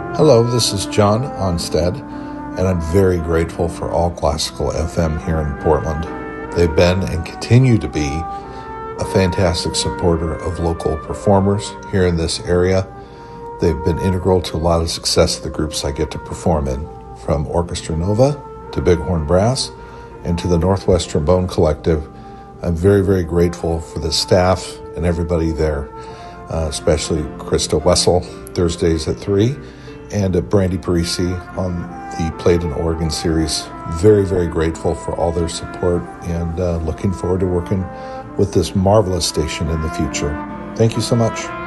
Hello, this is John Onstad, and I'm very grateful for All Classical FM here in Portland. They've been and continue to be a fantastic supporter of local performers here in this area. They've been integral to a lot of success of the groups I get to perform in, from Orchestra Nova to Bighorn Brass and to the Northwest Trombone Collective. I'm very, very grateful for the staff and everybody there, especially Krista Wessel, Thursdays at 3, and Brandy Parisi on the Played in Oregon series. Very, very grateful for all their support and looking forward to working with this marvelous station in the future. Thank you so much.